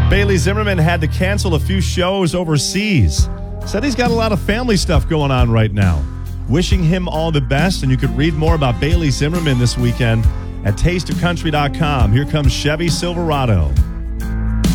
Bailey Zimmerman had to cancel a few shows overseas. Said he's got a lot of family stuff going on right now. Wishing him all the best, and you could read more about Bailey Zimmerman this weekend at tasteofcountry.com. Here comes Chevy Silverado.